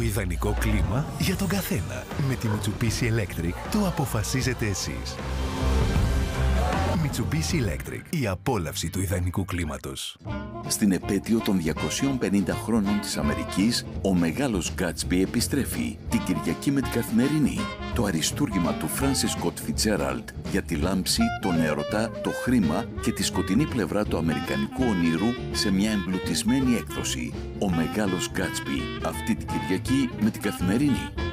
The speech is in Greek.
ιδανικό κλίμα για τον καθένα. Με τη Mitsubishi Electric το αποφασίζετε εσείς. Mitsubishi Electric. Η απόλαυση του ιδανικού κλίματος. Στην επέτειο των 250 χρόνων της Αμερικής, ο μεγάλος Γκάτσμπι επιστρέφει την Κυριακή με την Καθημερινή. Το αριστούργημα του Φράνσις Σκοτ Φιτσέραλντ για τη λάμψη, τον έρωτα, το χρήμα και τη σκοτεινή πλευρά του αμερικανικού ονείρου σε μια εμπλουτισμένη έκδοση. Ο μεγάλος Γκάτσμπι, αυτή την Κυριακή με την Καθημερινή.